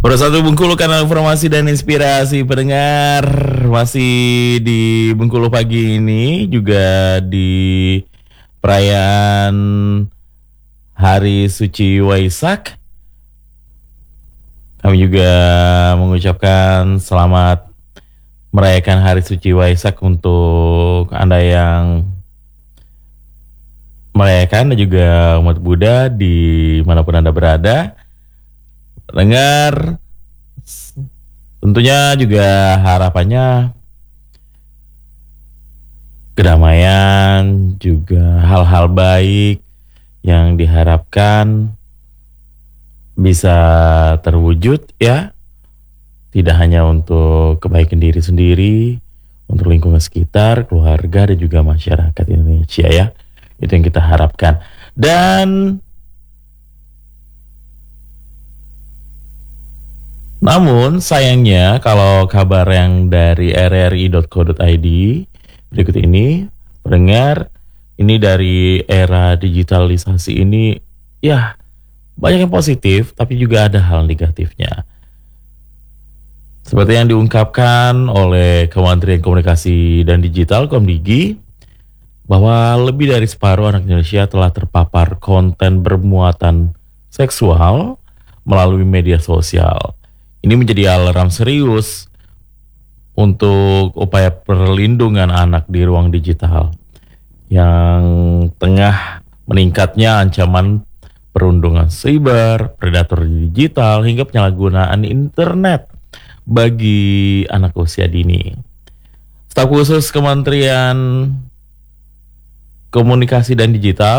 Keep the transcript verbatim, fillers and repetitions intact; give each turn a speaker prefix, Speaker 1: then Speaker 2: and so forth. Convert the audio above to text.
Speaker 1: Satu Bengkulu, kanal informasi dan inspirasi pendengar. Masih di Bengkulu pagi ini juga di perayaan Hari Suci Waisak. Kami juga mengucapkan selamat merayakan Hari Suci Waisak untuk Anda yang merayakan dan juga umat Buddha dimanapun Anda berada. Dengar, tentunya juga harapannya kedamaian, juga hal-hal baik yang diharapkan bisa terwujud ya. Tidak hanya untuk kebaikan diri sendiri, untuk lingkungan sekitar, keluarga, dan juga masyarakat Indonesia ya. Itu yang kita harapkan. Dan namun sayangnya kalau kabar yang dari r r i dot co dot i d berikut ini, pendengar, ini dari era digitalisasi ini ya banyak yang positif tapi juga ada hal negatifnya. Seperti yang diungkapkan oleh Kementerian Komunikasi dan Digital Komdigi, bahwa lebih dari separuh anak Indonesia telah terpapar konten bermuatan seksual melalui media sosial. Ini menjadi alarm serius untuk upaya perlindungan anak di ruang digital yang tengah meningkatnya ancaman perundungan siber, predator digital, hingga penyalahgunaan internet bagi anak usia dini. Staf khusus Kementerian Komunikasi dan Digital